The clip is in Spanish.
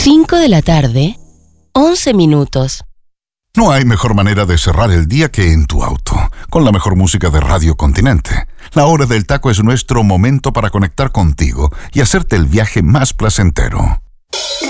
5 de la tarde, 11 minutos. No hay mejor manera de cerrar el día que en tu auto, con la mejor música de Radio Continente. La Hora del Taco es nuestro momento para conectar contigo y hacerte el viaje más placentero.